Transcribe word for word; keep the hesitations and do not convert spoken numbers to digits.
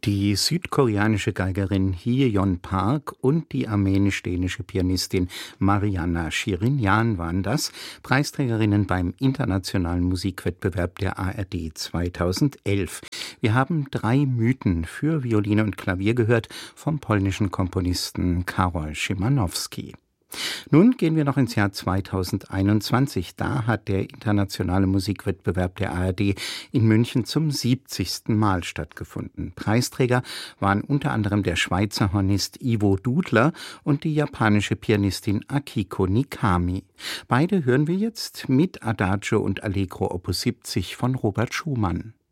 Die südkoreanische Geigerin Hye-yeon Park und die armenisch-dänische Pianistin Marianna Shirinyan waren das, Preisträgerinnen beim Internationalen Musikwettbewerb der A R D zweitausendelf. Wir haben drei Mythen für Violine und Klavier gehört vom polnischen Komponisten Karol Szymanowski. Nun gehen wir noch ins Jahr zweitausendeinundzwanzig. Da hat der internationale Musikwettbewerb der A R D in München zum siebzigsten Mal stattgefunden. Preisträger waren unter anderem der Schweizer Hornist Ivo Dudler und die japanische Pianistin Akiko Nikami. Beide hören wir jetzt mit Adagio und Allegro Opus siebzig von Robert Schumann.